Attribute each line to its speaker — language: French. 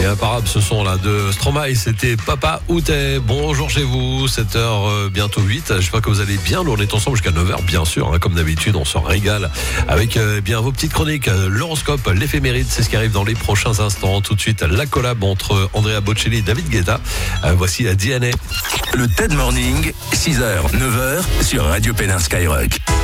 Speaker 1: Imparable ce son là de Stromae, c'était Papa où t'es. Bonjour chez vous, 7h bientôt 8. J'espère que vous allez bien. Nous on est ensemble jusqu'à 9h bien sûr, comme d'habitude on se régale avec bien vos petites chroniques. L'horoscope, l'éphéméride, c'est ce qui arrive dans les prochains instants. Tout de suite la collab entre Andrea Bocelli et David Guetta. Voici la DNA.
Speaker 2: Le TED Morning, 6h, 9h sur Radio Pénin Skyrock.